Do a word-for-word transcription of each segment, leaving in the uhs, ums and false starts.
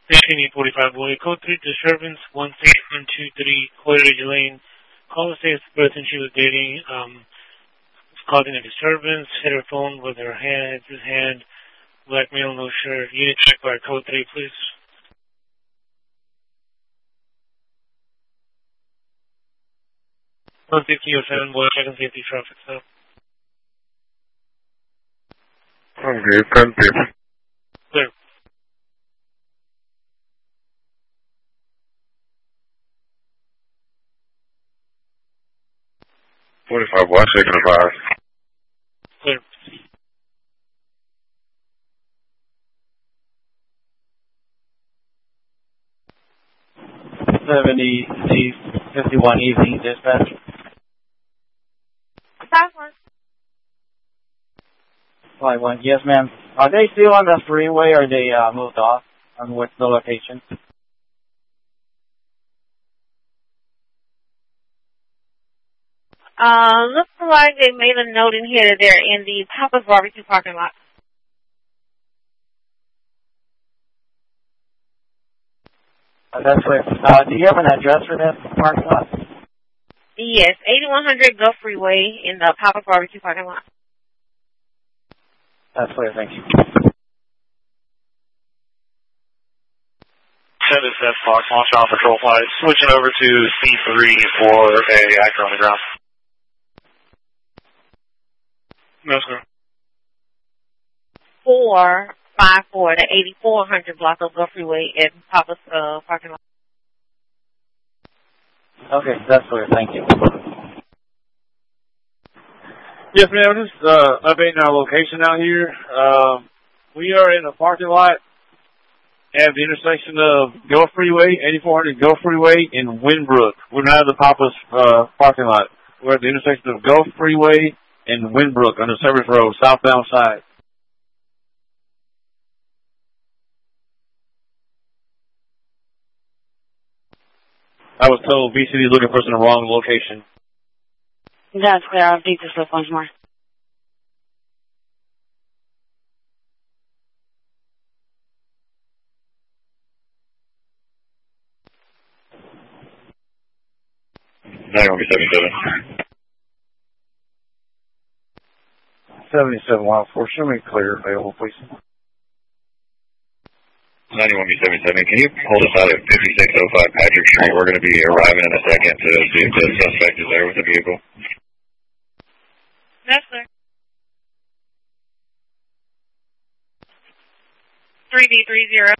fifteen forty-five Boy, code three disturbance one six one two three Coleridge Lane. Caller says the person she was dating um, was causing a disturbance, hit her phone with her hand, his hand, black male, no shirt. Unit check by code three, please. one fifty oh seven Boy, check and safety traffic stop. Okay, ten people. Clear. forty-five West, taking a five. Clear. seventy C fifty-one evening dispatch. Five one. Flight one. Yes, ma'am. Are they still on the freeway or they uh, moved off? On what's the location? Uh, looks like they made a note in here that they're in the Papa's Barbecue parking lot. Uh, that's where. Uh, do you have an address for that parking lot? Yes, eighty-one hundred Gulf Freeway in the Papa's Barbecue parking lot. That's clear, thank you. Send us that Fox launch on patrol flight. Switching over to C three for a actor on the ground. No, sir. four five four, the eighty-four hundred block of Gulf Freeway in Papa's uh, parking lot. Okay, that's clear, thank you. Yes, ma'am. Just uh, updating our location out here. Um, we are in a parking lot at the intersection of Gulf Freeway, eighty-four hundred Gulf Freeway, in Winbrook. We're not at the Papa's uh, parking lot. We're at the intersection of Gulf Freeway and Winbrook on the Service Road, southbound side. I was told B C D is looking for us in the wrong location. That's clear. I'll update this once more. nine one seventy-seven. seventy-seven one four, show me clear available, please. ninety-one B seventy-seven, can you hold us out at fifty-six oh five Patrick Street? We're going to be arriving in a second to see if the suspect is there with the vehicle. That's clear. three B three zero.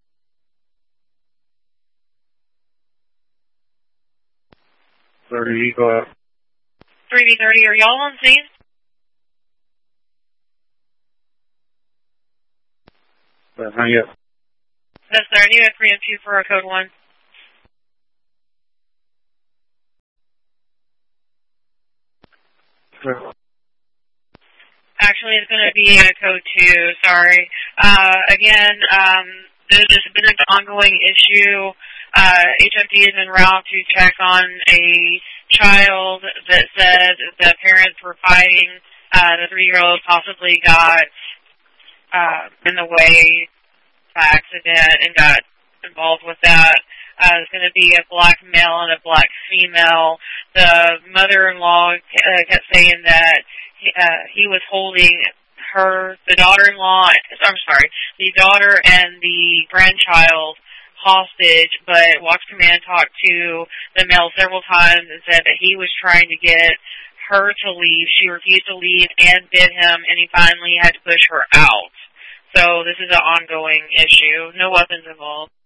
thirty, go ahead. three B thirty, are y'all on scene? Uh, not yet. That's clear. I need a three M two for a code one. Clear. Actually, it's going to be a code two, sorry. Uh, again, um, there's been an ongoing issue. Uh, H F D is en route to check on a child that said the parents were fighting. Uh, the three-year-old possibly got uh, in the way by accident and got involved with that. Uh, it's going to be a black male and a black female. The mother-in-law uh, kept saying that he, uh, he was holding her, the daughter-in-law, I'm sorry, the daughter and the grandchild hostage, but Watch Command talked to the male several times and said that he was trying to get her to leave. She refused to leave and bit him, and he finally had to push her out. So this is an ongoing issue. No weapons involved.